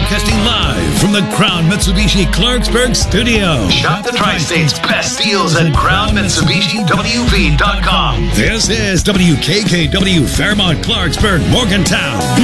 broadcasting live from the Crown Mitsubishi Clarksburg studio. Shop the Tri-State's best deals at CrownMitsubishiWV.com. This is WKKW Fairmont, Clarksburg, Morgantown.